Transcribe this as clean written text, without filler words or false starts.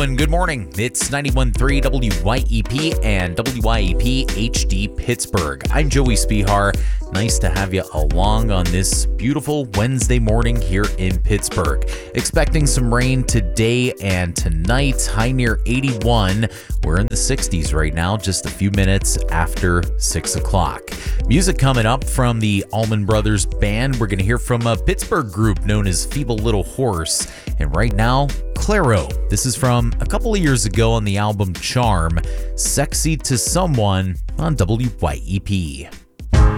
and good morning. It's 91.3 WYEP and WYEP HD Pittsburgh. I'm Joey Spihar. Nice to have you along on this beautiful Wednesday morning here in Pittsburgh. Expecting some rain today and tonight, high near 81. We're in the 60s right now, just a few minutes after 6 o'clock. Music coming up from the Allman Brothers Band. We're going to hear from a Pittsburgh group known as Feeble Little Horse. And right now, Clairo. This is from a couple of years ago on the album Charm, Sexy to Someone on WYEP.